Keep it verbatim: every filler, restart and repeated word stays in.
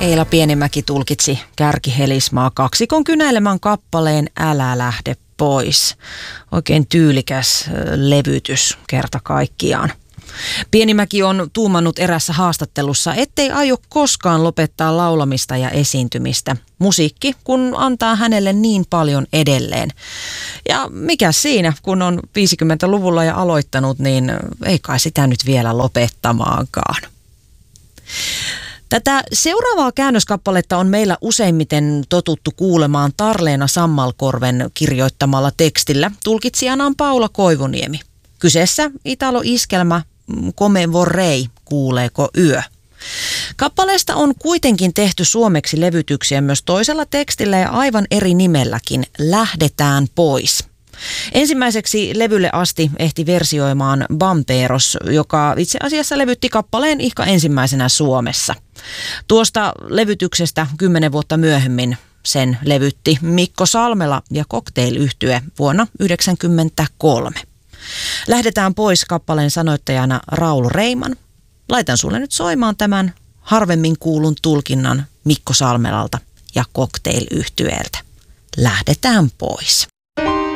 Eila Pienimäki tulkitsi Kärki-Helismaa kaksikon kynäilemän kappaleen Älä lähde pois. Oikein tyylikäs levytys kerta kaikkiaan. Pienimäki on tuumannut erässä haastattelussa, ettei aio koskaan lopettaa laulamista ja esiintymistä. Musiikki, kun antaa hänelle niin paljon edelleen. Ja mikä siinä, kun on viisikymmentäluvulla ja aloittanut, niin ei kai sitä nyt vielä lopettamaankaan. Tätä seuraavaa käännöskappaletta on meillä useimmiten totuttu kuulemaan Tarleena Sammalkorven kirjoittamalla tekstillä. Tulkitsijana on Paula Koivuniemi. Kyseessä Italo-iskelmä Come vorrei, kuuleeko yö. Kappaleesta on kuitenkin tehty suomeksi levytyksiä myös toisella tekstillä ja aivan eri nimelläkin, Lähdetään pois. Ensimmäiseksi levylle asti ehti versioimaan Bamperos, joka itse asiassa levytti kappaleen ihka ensimmäisenä Suomessa. Tuosta levytyksestä kymmenen vuotta myöhemmin sen levytti Mikko Salmela ja Cocktail-yhtye vuonna yhdeksänkymmentäkolme. Lähdetään pois kappaleen sanoittajana Raul Reiman. Laitan sulle nyt soimaan tämän harvemmin kuulun tulkinnan Mikko Salmelalta ja Cocktail-yhtyeeltä. Lähdetään pois.